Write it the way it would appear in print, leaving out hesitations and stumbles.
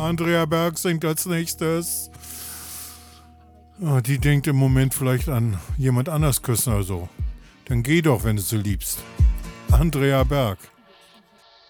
Andrea Berg singt als nächstes. Oh, die denkt im Moment vielleicht an jemand anders küssen oder so. Dann geh doch, wenn du sie liebst. Andrea Berg.